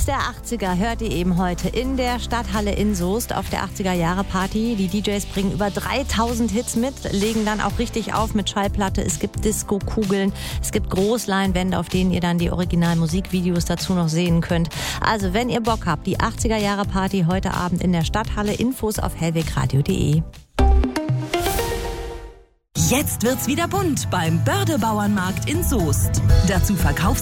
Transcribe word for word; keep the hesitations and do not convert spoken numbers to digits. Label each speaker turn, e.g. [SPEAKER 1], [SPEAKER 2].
[SPEAKER 1] der achtziger hört ihr eben heute in der Stadthalle in Soest auf der achtziger-Jahre-Party. Die D Js bringen über dreitausend Hits mit, legen dann auch richtig auf mit Schallplatte. Es gibt Disco-Kugeln, es gibt Großleinwände, auf denen ihr dann die Original-Musikvideos dazu noch sehen könnt. Also wenn ihr Bock habt, die achtziger-Jahre-Party heute Abend in der Stadthalle. Infos auf hellwegradio punkt de.
[SPEAKER 2] Jetzt wird's wieder bunt beim Börde Bauernmarkt in Soest. Dazu Verkaufs